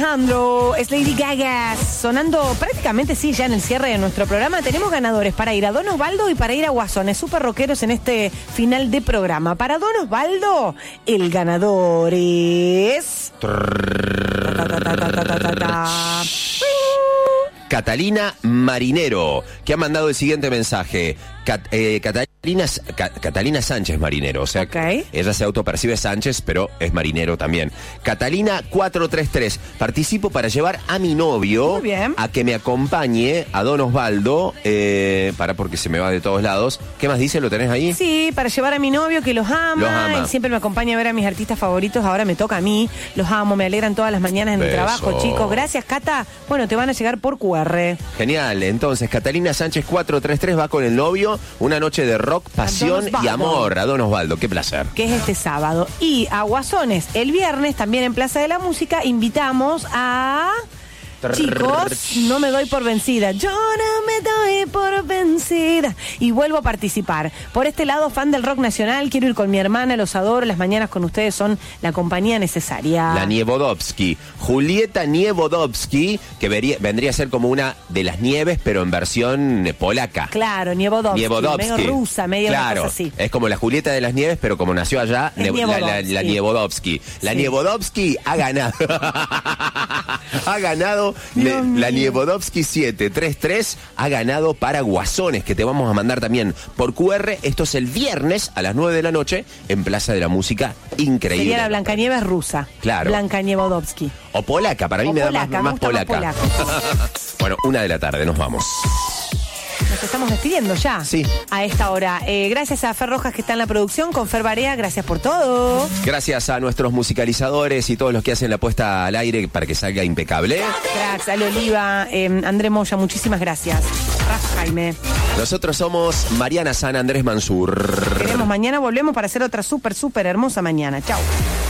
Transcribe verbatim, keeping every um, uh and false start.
Alejandro, es Lady Gaga, sonando prácticamente, sí, ya en el cierre de nuestro programa. Tenemos ganadores para ir a Don Osvaldo y para ir a Guasones, súper rockeros en este final de programa. Para Don Osvaldo, el ganador es... Catalina Marinero, que ha mandado el siguiente mensaje. Cat, eh, Catalina, Ca, Catalina Sánchez Marinero, o sea, okay. Ella se autopercibe Sánchez, pero es marinero también. Catalina cuatro tres tres, participo para llevar a mi novio a que me acompañe a Don Osvaldo, eh, para porque se me va de todos lados. ¿Qué más dice? ¿Lo tenés ahí? Sí, para llevar a mi novio que los ama, los ama. Él siempre me acompaña a ver a mis artistas favoritos, ahora me toca a mí, los amo, me alegran todas las mañanas en Beso. el trabajo, chicos. Gracias, Cata. Bueno, te van a llegar por Q R. Genial, entonces Catalina Sánchez cuatro tres tres va con el novio, una noche de rock, pasión y amor a Don Osvaldo, qué placer. Que es este sábado. Y a Guasones, el viernes, también en Plaza de la Música, invitamos a... Chicos, no me doy por vencida. Yo no me doy por vencida. Y vuelvo a participar. Por este lado, fan del rock nacional, quiero ir con mi hermana, los adoro. Las mañanas con ustedes son la compañía necesaria. La Niewodowski. Julieta Niewodowski, que vería, vendría a ser como una de las nieves, pero en versión polaca. Claro, Niewodowski. Niewodowski. Medio rusa, medio claro, cosa así. Es como la Julieta de las Nieves, pero como nació allá, es la, la, la Niewodowski. La sí. Niewodowski ha ganado. ha ganado. Le, la Niewodowski siete tres tres ha ganado para Guasones, que te vamos a mandar también por Q R. Esto es el viernes a las nueve de la noche en Plaza de la Música. Increíble. Sería la Blancanieves rusa. Claro. Blanca Niewodowski. O polaca, para mí o me polaca, da más, más polaca. Más polaca. Bueno, una de la tarde, nos vamos. Nos estamos despidiendo ya. Sí. A esta hora. Eh, gracias a Fer Rojas, que está en la producción, con Fer Barea, gracias por todo. Gracias a nuestros musicalizadores y todos los que hacen la puesta al aire para que salga impecable. Cracks, Ale Oliva, eh, André Moya, muchísimas gracias. Rafa Jaime. Nosotros somos Mariana San, Andrés Mansur. Queremos mañana, volvemos para hacer otra súper, súper hermosa mañana. Chau.